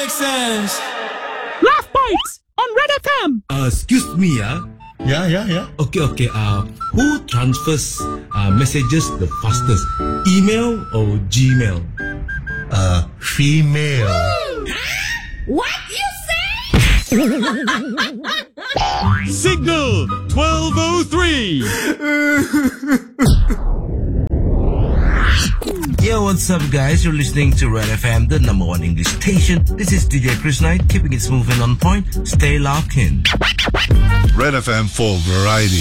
sense. Laugh Bites on Red FM. Excuse me, Yeah. Okay. Who transfers messages the fastest? Email or Gmail? Female. What you say? Signal 1203. Yo, what's up, guys? You're listening to Red FM, the number one English station. This is DJ Chris Knight, keeping it smooth and on point. Stay locked in. Red FM for variety.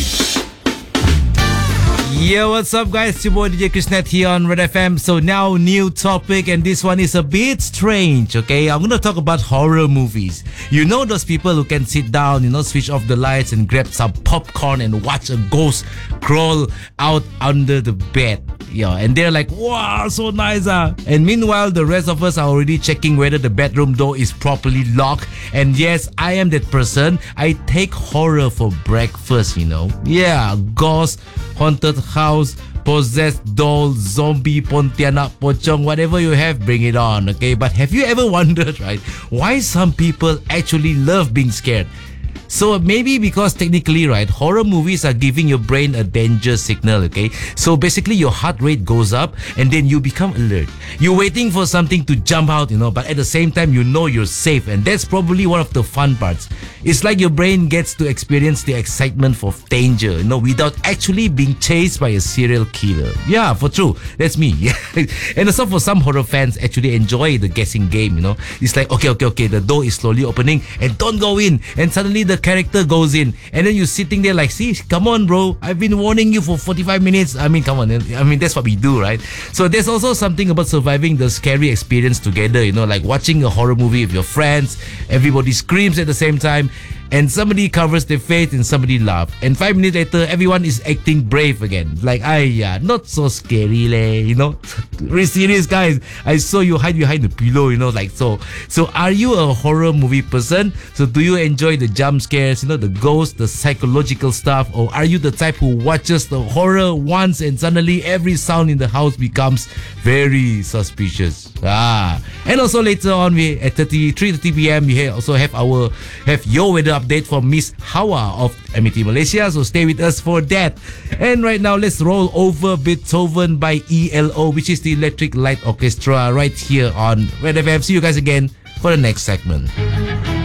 Yo, what's up, guys? It's your boy DJ Chris Knight here on Red FM. So now, new topic, and this one is a bit strange, okay? I'm gonna talk about horror movies. You know those people who can sit down, switch off the lights and grab some popcorn and watch a ghost crawl out under the bed. Yeah, and they're like, wow, so nice. And meanwhile, the rest of us are already checking whether the bedroom door is properly locked. And yes, I am that person. I take horror for breakfast, Yeah, ghost, haunted house, possessed doll, zombie, Pontianak, pocong, whatever you have, bring it on, okay? But have you ever wondered, right, why some people actually love being scared? So maybe because technically, right, horror movies are giving your brain a danger signal, okay? So basically your heart rate goes up and then you become alert. You're waiting for something to jump out, but at the same time, you're safe. And that's probably one of the fun parts. It's like your brain gets to experience the excitement for danger, without actually being chased by a serial killer. Yeah, for true. That's me. And also for some horror fans actually enjoy the guessing game, It's like, okay, the door is slowly opening and don't go in. And suddenly the character goes in and then you're sitting there like, see, come on, bro, I've been warning you for 45 minutes. Come on. That's what we do, right? So there's also something about surviving the scary experience together, like watching a horror movie with your friends. Everybody screams at the same time and somebody covers their face and somebody laughs. And 5 minutes later, everyone is acting brave again. Like, not so scary, Very serious, guys. I saw you hide behind the pillow, like so. So are you a horror movie person? So do you enjoy the jump scares, the ghosts, the psychological stuff? Or are you the type who watches the horror once and suddenly every sound in the house becomes very suspicious? And also later on, we at 3:30 p.m. we also have your weather update from Miss Hawa of MET Malaysia. So stay with us for that. And right now, let's roll over Beethoven by ELO, which is the Electric Light Orchestra, right here on Red FM. See you guys again for the next segment.